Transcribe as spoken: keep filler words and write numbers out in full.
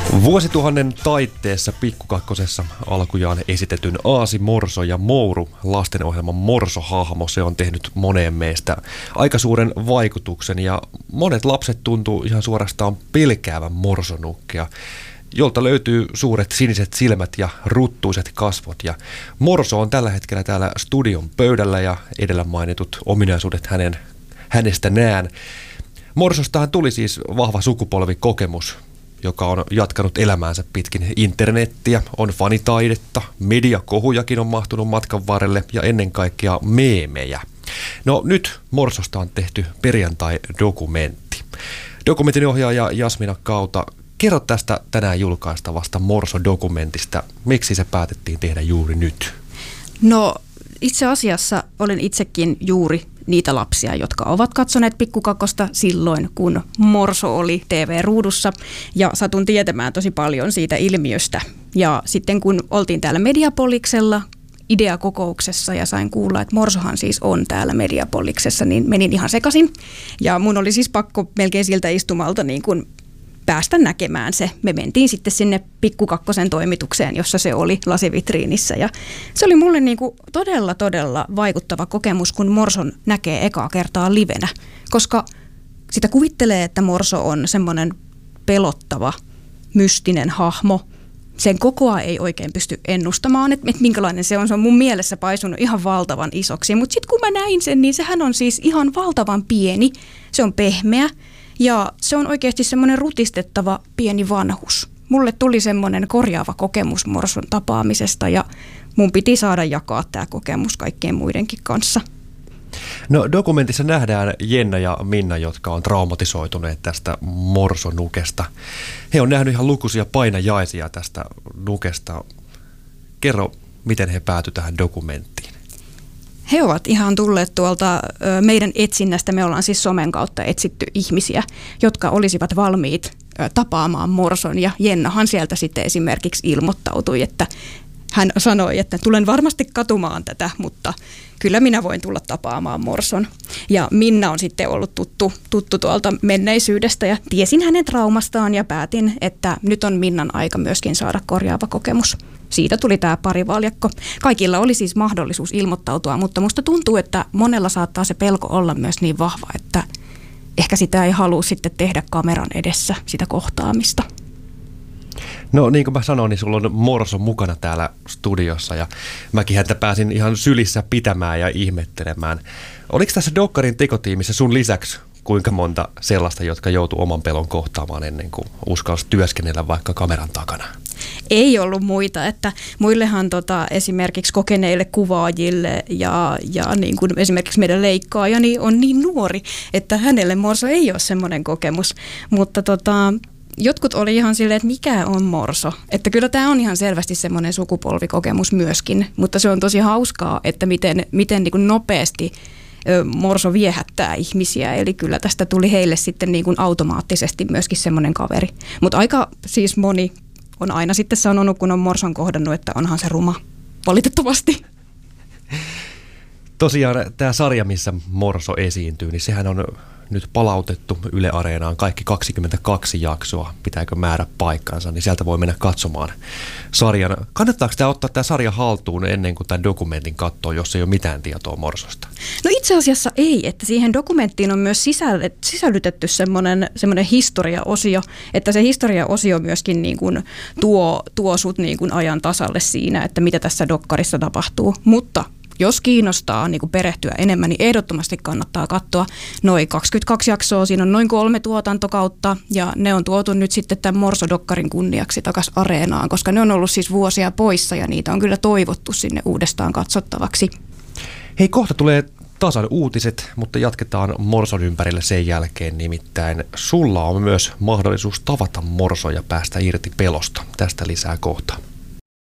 Vuosituhannen taitteessa Pikkukakkosessa alkujaan esitetyn Aasi, Morso ja Mouru lastenohjelman Morso-hahmo, se on tehnyt moneen meistä aika suuren vaikutuksen ja monet lapset tuntuu ihan suorastaan pelkäävän morsonukkia, jolta löytyy suuret siniset silmät ja ruttuiset kasvot. Ja Morso on tällä hetkellä täällä studion pöydällä ja edellä mainitut ominaisuudet hänen, hänestä näen. Morsostahan tuli siis vahva sukupolvikokemus, joka on jatkanut elämäänsä pitkin internettiä, on fanitaidetta, mediakohujakin on mahtunut matkan varrelle ja ennen kaikkea meemejä. No nyt Morsosta on tehty perjantai-dokumentti. Dokumentin ohjaaja Jasmina Kauta, kerro tästä tänään julkaistavasta Morso-dokumentista. Miksi se päätettiin tehdä juuri nyt? No itse asiassa olen itsekin juuri niitä lapsia, jotka ovat katsoneet Pikkukakkosta silloin, kun Morso oli T V-ruudussa ja satun tietämään tosi paljon siitä ilmiöstä. Ja sitten kun oltiin täällä Mediapoliksella ideakokouksessa ja sain kuulla, että Morsohan siis on täällä Mediapoliksessa, niin menin ihan sekaisin. Ja mun oli siis pakko melkein siltä istumalta niin kuin päästä näkemään se. Me mentiin sitten sinne Pikkukakkosen toimitukseen, jossa se oli lasivitriinissä. Ja se oli mulle niin kuin todella, todella vaikuttava kokemus, kun Morson näkee ekaa kertaa livenä. Koska sitä kuvittelee, että Morso on semmoinen pelottava, mystinen hahmo. Sen kokoa ei oikein pysty ennustamaan, että minkälainen se on. Se on mun mielessä paisunut ihan valtavan isoksi. Mutta sitten kun mä näin sen, niin sehän on siis ihan valtavan pieni. Se on pehmeä. Ja se on oikeasti semmoinen rutistettava pieni vanhus. Mulle tuli semmoinen korjaava kokemus Morson tapaamisesta ja mun piti saada jakaa tämä kokemus kaikkien muidenkin kanssa. No dokumentissa nähdään Jenna ja Minna, jotka on traumatisoituneet tästä morsonukesta. He on nähnyt ihan lukuisia painajaisia tästä nukesta. Kerro, miten he päätyivät tähän dokumenttiin. He ovat ihan tulleet tuolta ö, meidän etsinnästä. Me ollaan siis somen kautta etsitty ihmisiä, jotka olisivat valmiit ö, tapaamaan Morson. Ja Jennahan sieltä sitten esimerkiksi ilmoittautui, että hän sanoi, että tulen varmasti katumaan tätä, mutta kyllä minä voin tulla tapaamaan Morson. Ja Minna on sitten ollut tuttu, tuttu tuolta menneisyydestä ja tiesin hänen traumastaan ja päätin, että nyt on Minnan aika myöskin saada korjaava kokemus. Siitä tuli tämä parivaljakko. Kaikilla oli siis mahdollisuus ilmoittautua, mutta musta tuntuu, että monella saattaa se pelko olla myös niin vahva, että ehkä sitä ei halua sitten tehdä kameran edessä, sitä kohtaamista. No niin kuin mä sanoin, niin sulla on Morso mukana täällä studiossa ja mäkin häntä pääsin ihan sylissä pitämään ja ihmettelemään. Oliko tässä dokkarin tekotiimissä sun lisäksi kuinka monta sellaista, jotka joutuu oman pelon kohtaamaan ennen kuin uskalsi työskennellä vaikka kameran takana? Ei ollut muita, että muillehan tota, esimerkiksi kokeneille kuvaajille ja, ja niin kuin esimerkiksi meidän leikkaaja niin on niin nuori, että hänelle Morso ei ole semmoinen kokemus, mutta tota, jotkut oli ihan silleen, että mikä on Morso, että kyllä tämä on ihan selvästi semmoinen sukupolvikokemus myöskin, mutta se on tosi hauskaa, että miten, miten niin kuin nopeasti Morso viehättää ihmisiä, eli kyllä tästä tuli heille sitten niin kuin automaattisesti myöskin semmoinen kaveri, mutta aika siis moni on aina sitten sanonut, kun on Morson kohdannut, että onhan se ruma, valitettavasti. Tosiaan tämä sarja, missä Morso esiintyy, niin sehän on nyt palautettu Yle Areenaan kaikki kaksikymmentäkaksi jaksoa, pitääkö määrä paikkansa, niin sieltä voi mennä katsomaan sarjan. Kannattaako tämä ottaa tämä sarja haltuun ennen kuin tämän dokumentin katsoo, jos ei ole mitään tietoa Morsosta? No itse asiassa ei, että siihen dokumenttiin on myös sisällytetty semmoinen, semmoinen historiaosio, että se historiaosio myöskin niin kuin tuo, tuo sut niin kuin ajan tasalle siinä, että mitä tässä dokkarissa tapahtuu, mutta jos kiinnostaa niin kuin perehtyä enemmän, niin ehdottomasti kannattaa katsoa noin kaksikymmentäkaksi jaksoa. Siinä on noin kolme tuotantokautta ja ne on tuotu nyt sitten tämän Morso-dokkarin kunniaksi takaisin Areenaan, koska ne on ollut siis vuosia poissa ja niitä on kyllä toivottu sinne uudestaan katsottavaksi. Hei, kohta tulee tasan uutiset, mutta jatketaan Morson ympärillä sen jälkeen. Nimittäin sulla on myös mahdollisuus tavata Morso ja päästä irti pelosta. Tästä lisää kohta.